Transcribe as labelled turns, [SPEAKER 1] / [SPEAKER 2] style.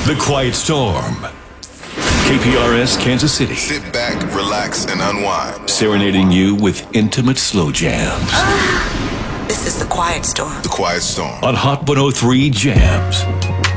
[SPEAKER 1] The Quiet Storm. KPRS Kansas City.
[SPEAKER 2] Sit back, relax, and unwind.
[SPEAKER 1] Serenading you with intimate slow jams.
[SPEAKER 3] This is The Quiet Storm.
[SPEAKER 2] The Quiet Storm.
[SPEAKER 1] On Hot 103 Jams.